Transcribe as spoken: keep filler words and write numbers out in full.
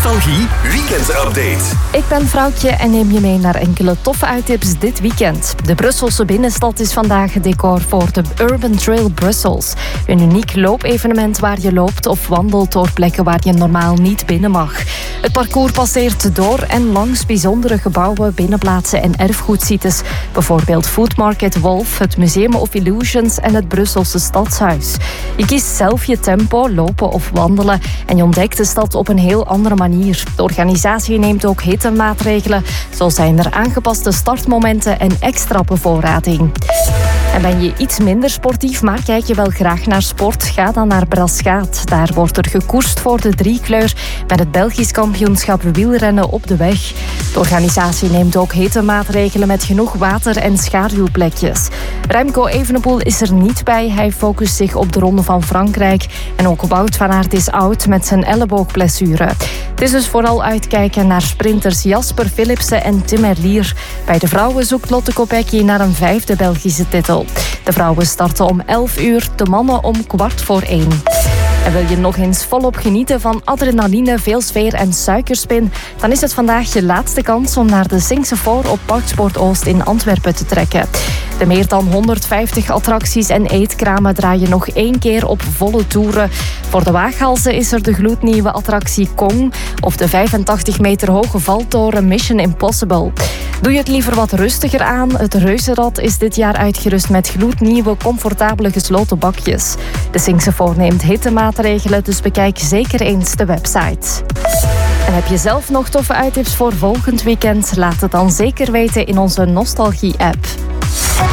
Nostalgie Weekend Update. Ik ben Vrouwtje en neem je mee naar enkele toffe uittips dit weekend. De Brusselse binnenstad is vandaag het decor voor de Urban Trail Brussels. Een uniek loopevenement waar je loopt of wandelt door plekken waar je normaal niet binnen mag. Het parcours passeert door en langs bijzondere gebouwen, binnenplaatsen en erfgoedsites. Bijvoorbeeld Food Market Wolf, het Museum of Illusions en het Brusselse Stadshuis. Je kiest zelf je tempo, lopen of wandelen en je ontdekt de stad op een heel andere manier. De organisatie neemt ook hittemaatregelen. Zo zijn er aangepaste startmomenten en extra bevoorrading. En ben je iets minder sportief, maar kijk je wel graag naar sport? Ga dan naar Braschaat. Daar wordt er gekoerst voor de driekleur met het Belgisch kampioenschap wielrennen op de weg. De organisatie neemt ook hittemaatregelen met genoeg water en schaduwplekjes. Remco Evenepoel is er niet bij. Hij focust zich op de Ronde van Frankrijk. En ook Wout van Aert is oud met zijn elleboogblessure. Het is dus vooral uitkijken naar sprinters Jasper Philipsen en Tim Merlier. Bij de vrouwen zoekt Lotte Kopecky naar een vijfde Belgische titel. De vrouwen starten om elf uur, de mannen om kwart voor één. En wil je nog eens volop genieten van adrenaline, veel sfeer en suikerspin? Dan is het vandaag je laatste kans om naar de Singse Four op Parksport Oost in Antwerpen te trekken. De meer dan honderdvijftig attracties en eetkramen draaien nog één keer op volle toeren. Voor de waaghalzen is er de gloednieuwe attractie Kong of de vijfentachtig meter hoge valtoren Mission Impossible. Doe je het liever wat rustiger aan? Het Reuzenrad is dit jaar uitgerust met gloednieuwe, comfortabele gesloten bakjes. De Singse Four neemt hittemaatregelen, dus bekijk zeker eens de website. En heb je zelf nog toffe uittips voor volgend weekend? Laat het dan zeker weten in onze Nostalgie-app.